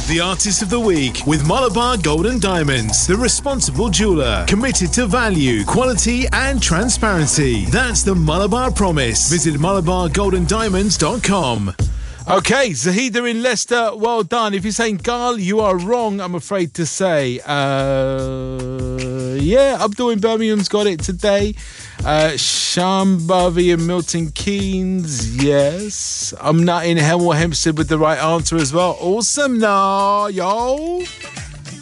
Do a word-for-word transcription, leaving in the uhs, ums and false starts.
The Artist of the Week with Malabar Gold and Diamonds, the responsible jeweller, committed to value, quality and transparency. That's the Malabar Promise. Visit malabar gold and diamonds dot com. Okay, Zahida in Leicester, well done. If you're saying Gal, you are wrong, I'm afraid to say. Uh, yeah, Abdul in Birmingham's got it today. Uh, Shambhavi in Milton Keynes, yes. I'm not in Hemel Hempstead with the right answer as well. Awesome, nah, yo.